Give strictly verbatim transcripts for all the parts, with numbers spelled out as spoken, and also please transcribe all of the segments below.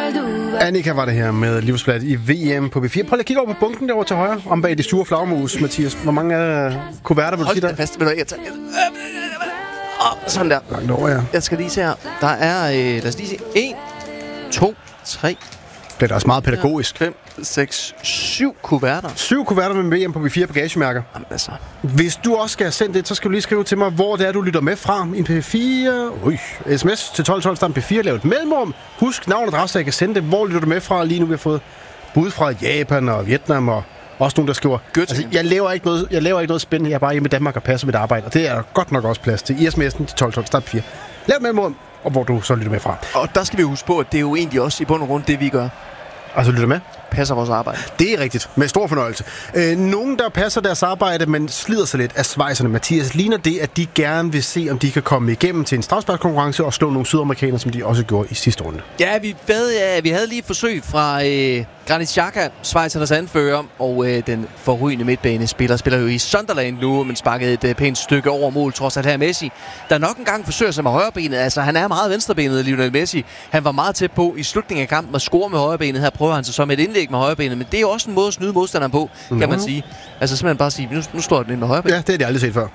Annika var det her med Livsbladet i V M på B fire. Prøv lige at kigge over på bunken derovre til højre, om bag de sure flagmus, Mathias. Hvor mange uh, kuverter vil du sige der? Hold da fast, vil du ikke tage... Oh, sådan der. Langt over, ja. Jeg skal lige se her. Der er, øh, lad os lige se, en, to, tre... Det er da også meget pædagogisk. fem, seks, syv kuverter. Syv kuverter med V M på B fire bagagemærker. Jamen altså. Hvis du også skal have sendt det, så skal du lige skrive til mig, hvor det er, du lytter med fra. En P fire... Ui. sms til tolv tolv, start P fire, lav et mellemrum. Husk navn og adresse, jeg kan sende det. Hvor lytter du med fra? Lige nu vi har fået bud fra Japan og Vietnam og også nogen, der skriver... Altså, jeg laver ikke noget, jeg laver ikke noget spændende. Jeg er bare hjemme i Danmark og passer mit arbejde. Og det er godt nok også plads til. I sms'en til tolv tolv, start P fire. Lav et mellemrum, og hvor du så lytter med fra. Og der skal vi huske på, at det er jo egentlig også i bund og grund det, vi gør. Altså lytter med? Passer vores arbejde. Det er rigtigt. Med stor fornøjelse. Øh, nogen, der passer deres arbejde, men slider sig lidt af svejserne. Mathias, ligner det, at de gerne vil se, om de kan komme igennem til en straffesparkskonkurrence og slå nogle sydamerikanere, som de også gjorde i sidste runde? Ja, vi, ved, ja, vi havde lige et forsøg fra øh, Granit Xhaka, schweizernes anfører, og øh, den forrygende midtbanespiller spiller jo i Sunderland nu, men sparkede et øh, pænt stykke over mål, trods at her Messi, der nok engang forsøger sig med højrebenet. Altså, han er meget venstrebenet, Lionel Messi. Han var meget tæt på i slutningen af kampen at score med højrebenet. Her prøver han sig så med et indlæg med højrebenet, men det er jo også en måde at snyde modstanderen på, kan mm-hmm. man sige. Altså simpelthen bare sige, nu, nu står den ind med højrebenet. Ja, det har jeg aldrig set før.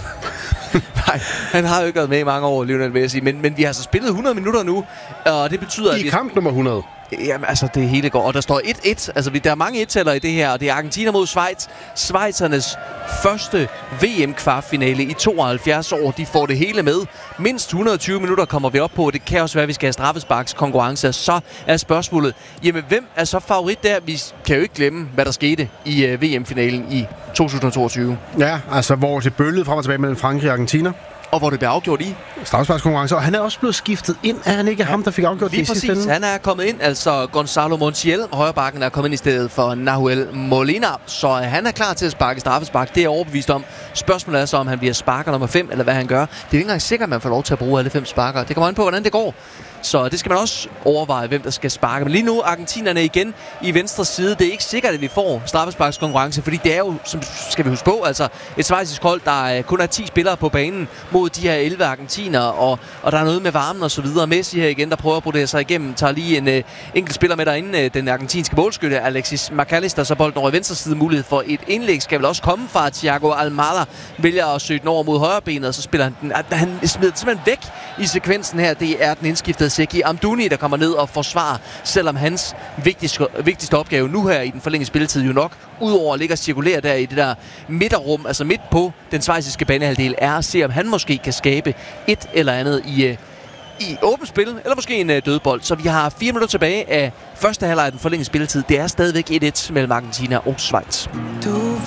Nej, han har jo ikke været med i mange år, Lionel Messi, men, men vi har altså spillet hundrede minutter nu, og det betyder, I at vi... kamp nummer hundrede. Jamen, altså, det hele går. Og der står et et. Altså, der er mange et-tæller i det her, og det er Argentina mod Schweiz. Schweizernes første V M-kvartfinale i tooghalvfjerds år. De får det hele med. Mindst hundrede og tyve minutter kommer vi op på. Det kan også være, at vi skal have straffesparkskonkurrence. Så er spørgsmålet, jamen, hvem er så favorit der? Vi kan jo ikke glemme, hvad der skete i uh, V M-finalen i to tusind og toogtyve. Ja, altså, hvor det bølgede frem og tilbage mellem Frankrig og Argentina. Og hvor det bliver afgjort i straffesparkskonkurrence, og han er også blevet skiftet ind. Er han ikke ja, ham, der fik afgjort det i sidste ende? Han er kommet ind, altså Gonzalo Montiel, højrebakken, er kommet ind i stedet for Nahuel Molina, så han er klar til at sparke straffespark. Det er jeg overbevist om. Spørgsmålet er så, om han bliver sparker nummer fem, eller hvad han gør. Det er ikke engang sikkert, at man får lov til at bruge alle fem sparker. Det kommer an på, hvordan det går. Så det skal man også overveje, hvem der skal sparke. Men lige nu, argentinerne igen i venstre side. Det er ikke sikkert, at vi får straffesparkskonkurrence, fordi det er jo, som skal vi huske på, altså et schweizisk hold, der kun er ti spillere på banen mod de her elleve argentinere, og, og der er noget med varmen og så videre. Messi her igen, der prøver at brodere sig igennem, tager lige en uh, enkelt spiller med derinde, uh, den argentinske målskytte, Alexis McAllister, så bolden over i venstre side. Mulighed for et indlæg skal vel også komme fra Thiago Almada, vælger at søge den over mod højre benet, og så spiller han den. Han smider simpelthen væk i sekvensen her. Det er den indskiftede Seki Amdouni, der kommer ned og forsvarer, selvom hans vigtigste, vigtigste opgave nu her i den forlængede spilletid jo nok, udover at ligge og cirkulere der i det der midterrum, altså midt på den schweiziske banehalvdel, er at se, om han måske kan skabe et eller andet i, i åbent spil, eller måske en dødbold. Så vi har fire minutter tilbage af første halvleg af den forlængede spilletid. Det er stadigvæk et et mellem Argentina og Schweiz. Du